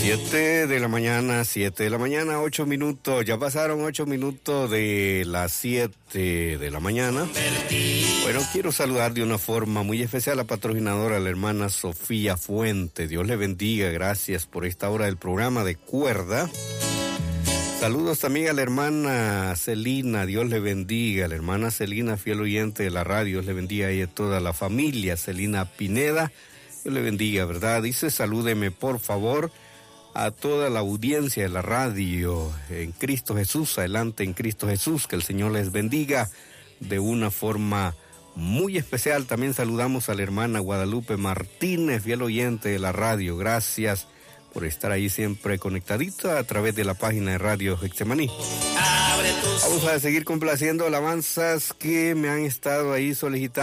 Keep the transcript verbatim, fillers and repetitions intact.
Siete de la mañana, siete de la mañana, ocho minutos. Ya pasaron ocho minutos de las siete de la mañana. Bueno, quiero saludar de una forma muy especial a la patrocinadora, la hermana Sofía Fuente. Dios le bendiga, gracias por esta hora del programa de Cuerda. Saludos también a la hermana Celina, Dios le bendiga. La hermana Celina, fiel oyente de la radio, Dios le bendiga a ella y a toda la familia. Celina Pineda, Dios le bendiga, ¿verdad? Dice, salúdeme por favor a toda la audiencia de la radio en Cristo Jesús, adelante en Cristo Jesús, que el Señor les bendiga de una forma muy especial. También saludamos a la hermana Guadalupe Martínez, fiel oyente de la radio, gracias por estar ahí siempre conectadita a través de la página de Radio Getsemaní. Vamos a seguir complaciendo alabanzas que me han estado ahí solicitando.